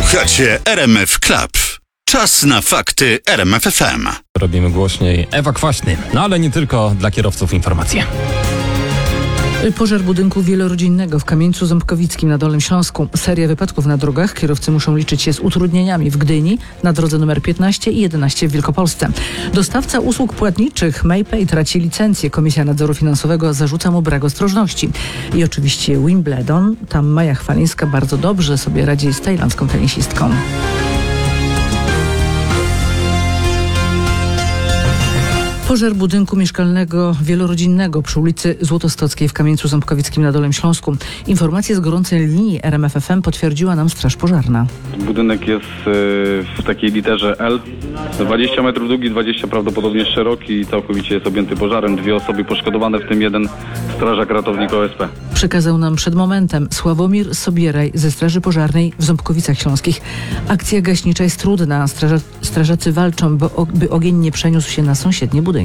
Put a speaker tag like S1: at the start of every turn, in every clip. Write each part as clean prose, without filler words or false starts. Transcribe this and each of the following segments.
S1: Słuchacie RMF Club. Czas na fakty RMF FM.
S2: Robimy głośniej Ewa Kwaśny, no ale nie tylko dla kierowców informacje.
S3: Pożar budynku wielorodzinnego w Kamieńcu Ząbkowickim na Dolnym Śląsku. Seria wypadków na drogach. Kierowcy muszą liczyć się z utrudnieniami w Gdyni, na drodze nr 15 i 11 w Wielkopolsce. Dostawca usług płatniczych MayPay traci licencję. Komisja Nadzoru Finansowego zarzuca mu brak ostrożności. I oczywiście Wimbledon. Tam Maja Chwalińska bardzo dobrze sobie radzi z tajlandzką tenisistką. Pożar budynku mieszkalnego wielorodzinnego przy ulicy Złotostockiej w Kamieńcu Ząbkowickim na Dolnym Śląsku. Informacje z gorącej linii RMF FM potwierdziła nam Straż Pożarna.
S4: Budynek jest w takiej literze L. 20 metrów długi, 20 prawdopodobnie szeroki i całkowicie jest objęty pożarem. 2 osoby poszkodowane, w tym 1 strażak ratownik OSP.
S3: Przekazał nam przed momentem Sławomir Sobieraj ze Straży Pożarnej w Ząbkowicach Śląskich. Akcja gaśnicza jest trudna. Strażacy walczą, by ogień nie przeniósł się na sąsiednie budynki.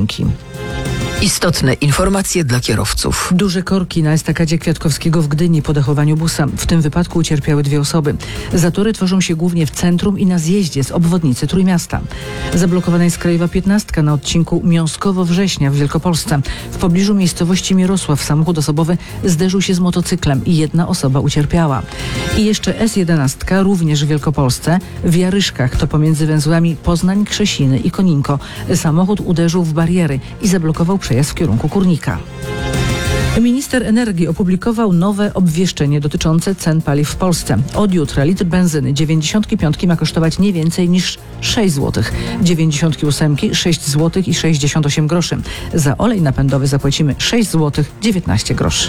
S5: Istotne informacje dla kierowców.
S3: Duże korki na estakadzie Kwiatkowskiego w Gdyni po dachowaniu busa. W tym wypadku ucierpiały 2 osoby. Zatory tworzą się głównie w centrum i na zjeździe z obwodnicy Trójmiasta. Zablokowana jest krajowa 15 na odcinku Miąskowo-Września w Wielkopolsce. W pobliżu miejscowości Mirosław samochód osobowy zderzył się z motocyklem i 1 osoba ucierpiała. I jeszcze S11 również w Wielkopolsce w Jaryszkach, to pomiędzy węzłami Poznań, Krzesiny i Koninko. Samochód uderzył w bariery i zablokował przejazd w kierunku Kurnika. Minister energii opublikował nowe obwieszczenie dotyczące cen paliw w Polsce. Od jutra litr benzyny 95 ma kosztować nie więcej niż 6 zł, 98 6 zł i 68 groszy. Za olej napędowy zapłacimy 6 zł 19 groszy.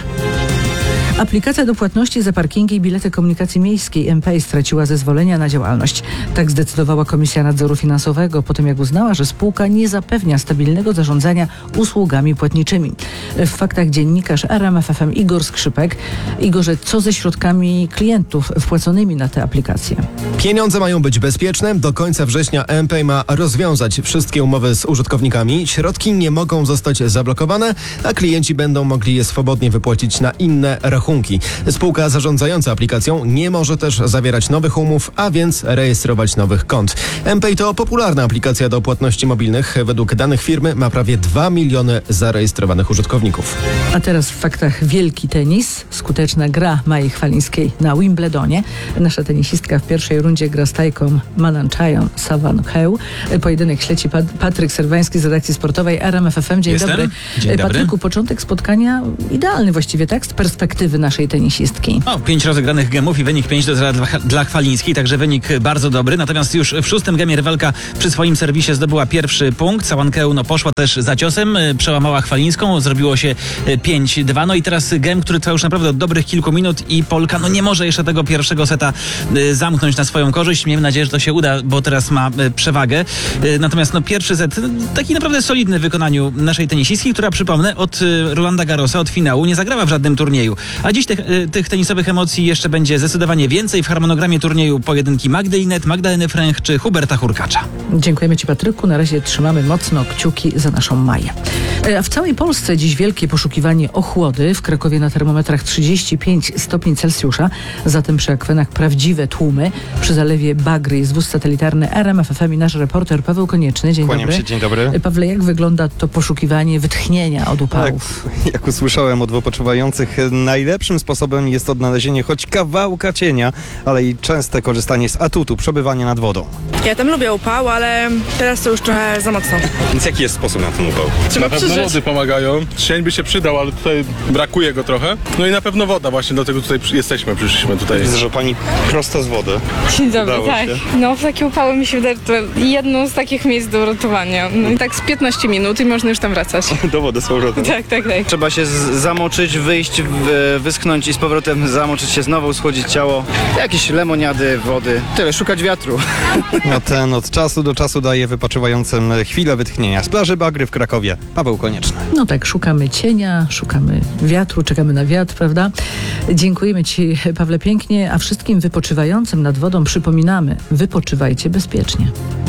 S3: Aplikacja do płatności za parkingi i bilety komunikacji miejskiej MPay straciła zezwolenia na działalność. Tak zdecydowała Komisja Nadzoru Finansowego po tym, jak uznała, że spółka nie zapewnia stabilnego zarządzania usługami płatniczymi. W faktach dziennikarz RMF FM Igor Skrzypek. Igorze, co ze środkami klientów wpłaconymi na te aplikacje?
S6: Pieniądze mają być bezpieczne. Do końca września MPay ma rozwiązać wszystkie umowy z użytkownikami. Środki nie mogą zostać zablokowane, a klienci będą mogli je swobodnie wypłacić na inne rachunki. Spółka zarządzająca aplikacją nie może też zawierać nowych umów, a więc rejestrować nowych kont. MPay to popularna aplikacja do płatności mobilnych. Według danych firmy ma prawie 2 miliony zarejestrowanych użytkowników.
S3: A teraz w faktach wielki tenis. Skuteczna gra Mai Chwalińskiej na Wimbledonie. Nasza tenisistka w pierwszej rundzie gra z Tajką Mananchają Savankheu. Pojedynek śledzi Patryk Serwański z redakcji sportowej RMF FM. Dzień dobry.
S2: Dzień dobry.
S3: Patryku, początek spotkania idealny właściwie, tak? Z perspektywy naszej tenisistki.
S7: 5 rozegranych gemów i wynik 5-0 dla Chwalińskiej, także wynik bardzo dobry. Natomiast już w 6. gemie rywalka przy swoim serwisie zdobyła pierwszy punkt. Savankheu poszła też za ciosem, przełamała Chwalińską, zrobiło się 5-2. No i teraz gem, który trwa już naprawdę od dobrych kilku minut i Polka nie może jeszcze tego pierwszego seta zamknąć na swoją korzyść. Miejmy nadzieję, że to się uda, bo teraz ma przewagę. Natomiast pierwszy set taki naprawdę solidny w wykonaniu naszej tenisistki, która, przypomnę, od Rolanda Garrosa, od finału nie zagrała w żadnym turnieju. A dziś tych tenisowych emocji jeszcze będzie zdecydowanie więcej. W harmonogramie turnieju pojedynki Magdy Linet, Magdaleny Fręch czy Huberta Hurkacza.
S3: Dziękujemy Ci, Patryku. Na razie trzymamy mocno kciuki za naszą Maję. A w całej Polsce dziś wielkie poszukiwanie ochłody. W Krakowie na termometrach 35 stopni Celsjusza. Zatem przy akwenach prawdziwe tłumy. Przy zalewie Bagry jest wóz satelitarny RMF FM i nasz reporter Paweł Konieczny. Dzień
S8: Kłaniam
S3: dobry.
S8: się, dzień dobry.
S3: Pawle, jak wygląda to poszukiwanie wytchnienia od upałów?
S8: Jak usłyszałem od wypoczywających, najlepszym sposobem jest odnalezienie choć kawałka cienia, ale i częste korzystanie z atutu, przebywanie nad wodą.
S9: Ja tam lubię upał, ale teraz to już trochę za mocno.
S10: Więc jaki jest sposób na ten upał?
S9: Trzeba
S10: Na pewno
S9: przeżyć.
S10: lody pomagają. Cień by się przydał, ale tutaj brakuje go trochę. No i na pewno woda, właśnie dlatego tutaj jesteśmy, przyszliśmy tutaj.
S8: Widzę, że pani prosto z wody.
S11: Dzień dobry,
S8: Udało
S11: tak.
S8: się.
S11: No, w takie upały mi się wydaje, to jedno z takich miejsc do uratowania. No i tak z 15 minut i można już tam wracać.
S8: Do wody z powrotem.
S11: Tak.
S12: Trzeba się zamoczyć, wyjść, wyschnąć i z powrotem zamoczyć się znowu, schłodzić ciało. Jakieś lemoniady, wody. Tyle, szukać wiatru.
S8: A ten od czasu do czasu daje wypoczywającym chwilę wytchnienia. Z plaży Bagry w Krakowie. Paweł Konieczny.
S3: No tak, szukamy cienia, szukamy wiatru, czekamy na wiatr, prawda? Dziękujemy Ci, Pawle, pięknie, a wszystkim wypoczywającym nad wodą przypominamy, wypoczywajcie bezpiecznie.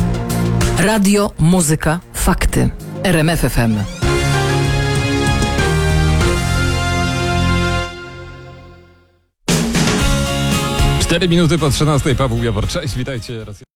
S5: Radio, muzyka, fakty. RMF FM.
S2: 4 minuty po 13. Paweł Jawor, cześć, witajcie.